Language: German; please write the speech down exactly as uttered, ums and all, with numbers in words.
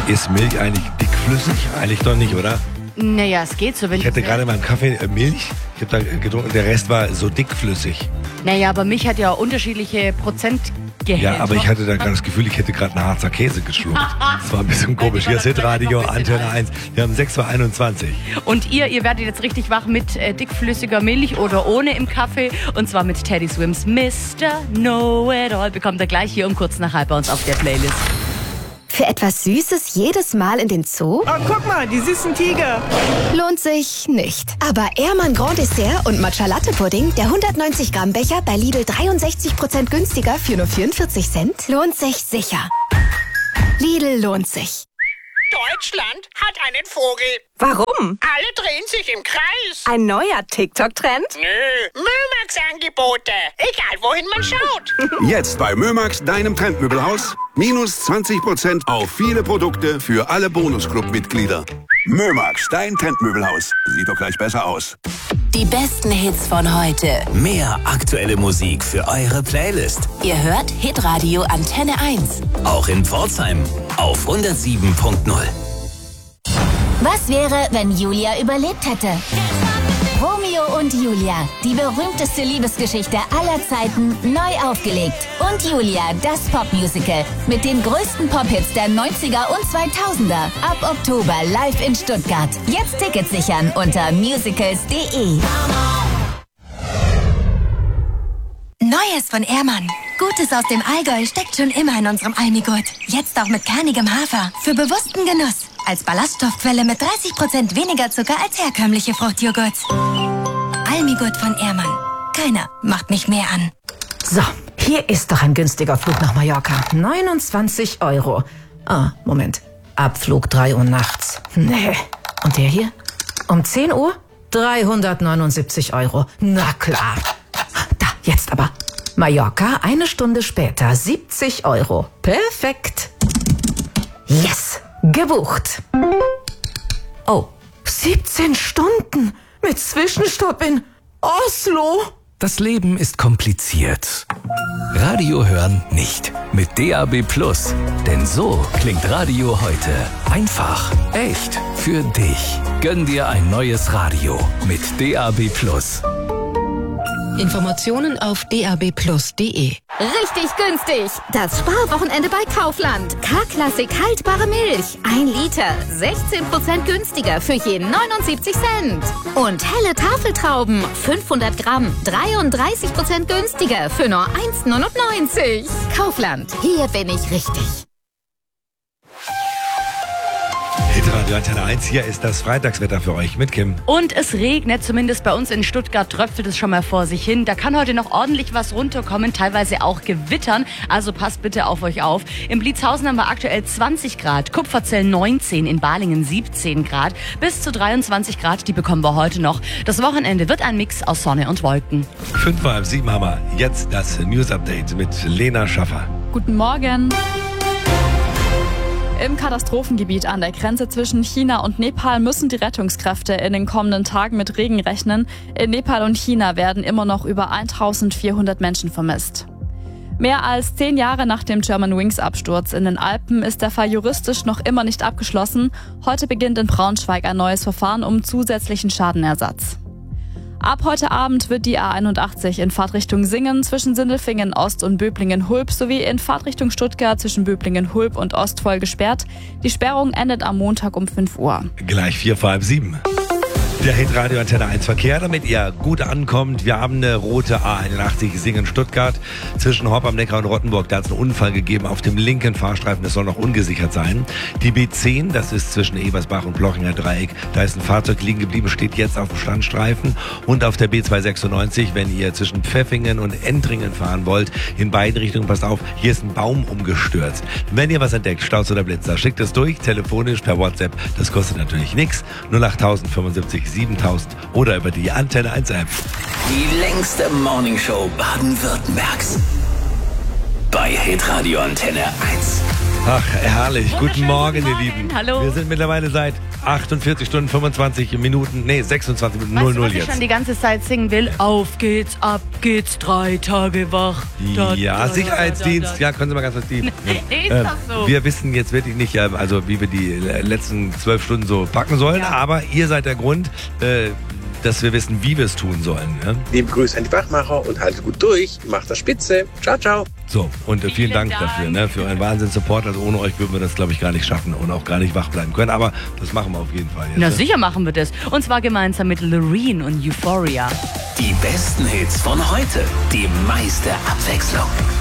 Ist Milch eigentlich dickflüssig? Eigentlich doch nicht, oder? Naja, es geht so. Wenn ich hatte gerade in meinem Kaffee äh, Milch, ich habe da getrunken, der Rest war so dickflüssig. Naja, aber Milch hat ja unterschiedliche Prozentgehälter. Ja, aber ich hatte dann gerade das Gefühl, ich hätte gerade einen Harzer Käse geschluckt. Das war ein bisschen komisch. Hier ist Hitradio, Antenne eins. Wir haben sechs Uhr einundzwanzig. Und ihr, ihr werdet jetzt richtig wach mit äh, dickflüssiger Milch oder ohne im Kaffee. Und zwar mit Teddy Swims Mister Know-It-All. Bekommt ihr gleich hier um kurz nach halb bei uns auf der Playlist. Für etwas Süßes jedes Mal in den Zoo? Oh, guck mal, die süßen Tiger. Lohnt sich nicht. Aber Ehrmann Grand Dessert und Matcha Latte Pudding, der hundertneunzig Gramm Becher bei Lidl dreiundsechzig Prozent günstiger für nur vierundvierzig Cent, lohnt sich sicher. Lidl lohnt sich. Deutschland hat einen Vogel. Warum? Alle drehen sich im Kreis. Ein neuer TikTok-Trend? Nö, Mömax-Angebote. Egal, wohin man schaut. Jetzt bei Mömax, deinem Trendmöbelhaus. Minus zwanzig Prozent auf viele Produkte für alle Bonusclub-Mitglieder. Mömax, dein Trendmöbelhaus. Sieht doch gleich besser aus. Die besten Hits von heute. Mehr aktuelle Musik für eure Playlist. Ihr hört Hitradio Antenne eins. Auch in Pforzheim auf hundertsieben Punkt null. Was wäre, wenn Julia überlebt hätte? Romeo und Julia, die berühmteste Liebesgeschichte aller Zeiten, neu aufgelegt. Und Julia, das Popmusical mit den größten Pop-Hits der neunziger und zweitausender. Ab Oktober live in Stuttgart. Jetzt Tickets sichern unter musicals punkt de. Neues von Ehrmann. Gutes aus dem Allgäu steckt schon immer in unserem Almigurt. Jetzt auch mit kernigem Hafer. Für bewussten Genuss. Als Ballaststoffquelle mit dreißig Prozent weniger Zucker als herkömmliche Fruchtjoghurts. Almigurt von Ehrmann. Keiner macht mich mehr an. So, hier ist doch ein günstiger Flug nach Mallorca. neunundzwanzig Euro. Ah, Moment. Abflug drei Uhr nachts. Nee. Und der hier? Um zehn Uhr? dreihundertneunundsiebzig Euro. Na klar. Da, jetzt aber. Mallorca, eine Stunde später, siebzig Euro. Perfekt. Yes, gebucht. Oh, siebzehn Stunden mit Zwischenstopp in Oslo. Das Leben ist kompliziert. Radio hören nicht. Mit D A B Plus. Denn so klingt Radio heute. Einfach, echt, für dich. Gönn dir ein neues Radio mit D A B Plus. Informationen auf d a b plus punkt de. Richtig günstig. Das Sparwochenende bei Kaufland. K-Klassik haltbare Milch. Ein Liter. sechzehn Prozent günstiger für je neunundsiebzig Cent. Und helle Tafeltrauben. fünfhundert Gramm. dreiunddreißig Prozent günstiger für nur eins neunundneunzig. Kaufland. Hier bin ich richtig. Hitradio Antenne eins, hier ist das Freitagswetter für euch mit Kim. Und es regnet, zumindest bei uns in Stuttgart tröpfelt es schon mal vor sich hin. Da kann heute noch ordentlich was runterkommen, teilweise auch gewittern. Also passt bitte auf euch auf. In Blitzhausen haben wir aktuell zwanzig Grad, Kupferzell neunzehn, in Balingen siebzehn Grad. Bis zu dreiundzwanzig Grad, die bekommen wir heute noch. Das Wochenende wird ein Mix aus Sonne und Wolken. Fünf vor halb sieben haben wir jetzt das News Update mit Lena Schaffer. Guten Morgen. Im Katastrophengebiet an der Grenze zwischen China und Nepal müssen die Rettungskräfte in den kommenden Tagen mit Regen rechnen. In Nepal und China werden immer noch über eintausendvierhundert Menschen vermisst. Mehr als zehn Jahre nach dem Germanwings-Absturz in den Alpen ist der Fall juristisch noch immer nicht abgeschlossen. Heute beginnt in Braunschweig ein neues Verfahren um zusätzlichen Schadenersatz. Ab heute Abend wird die A einundachtzig in Fahrtrichtung Singen zwischen Sindelfingen Ost und Böblingen-Hulb sowie in Fahrtrichtung Stuttgart zwischen Böblingen-Hulb und Ostvoll gesperrt. Die Sperrung endet am Montag um fünf Uhr. Gleich vier vor halb sieben. Der Hitradio Antenne eins Verkehr, damit ihr gut ankommt. Wir haben eine rote A einundachtzig Singen-Stuttgart zwischen Horb am Neckar und Rottenburg. Da hat es einen Unfall gegeben auf dem linken Fahrstreifen. Das soll noch ungesichert sein. Die B zehn, das ist zwischen Ebersbach und Blochinger Dreieck. Da ist ein Fahrzeug liegen geblieben, steht jetzt auf dem Standstreifen. Und auf der B zweihundertsechsundneunzig, wenn ihr zwischen Pfeffingen und Entringen fahren wollt, in beiden Richtungen, passt auf, hier ist ein Baum umgestürzt. Wenn ihr was entdeckt, Staus oder Blitzer, schickt es durch, telefonisch, per WhatsApp. Das kostet natürlich nichts. null acht fünfundsiebzig siebentausend oder über die Antenne eins App. Die längste Morningshow Baden-Württembergs. Bei Hitradio Antenne eins. Ach, herrlich. Guten Morgen, ihr Lieben. Hallo. Wir sind mittlerweile seit achtundvierzig Stunden, fünfundzwanzig Minuten, nee, sechsundzwanzig Minuten, null null was jetzt. ich schon die ganze Zeit singen will? Auf geht's, ab geht's, drei Tage wach. Da, Ja, da, da, Sicherheitsdienst, da, da. ja, können Sie mal ganz kurz die... Nee, ist Ähm, doch so. Wir wissen jetzt wirklich nicht, äh, also wie wir die äh, letzten zwölf Stunden so packen sollen, Ja. aber ihr seid der Grund, äh, dass wir wissen, wie wir es tun sollen. Ja? Liebe Grüße an die Wachmacher und haltet gut durch. Macht das spitze. Ciao, ciao. So, und äh, vielen, Vielen Dank, Dank. dafür, ne, für euren Wahnsinn-Support. Also ohne euch würden wir das, glaube ich, gar nicht schaffen und auch gar nicht wach bleiben können. Aber das machen wir auf jeden Fall jetzt. Na ne? sicher machen wir das. Und zwar gemeinsam mit Loreen und Euphoria. Die besten Hits von heute. Die meiste Abwechslung.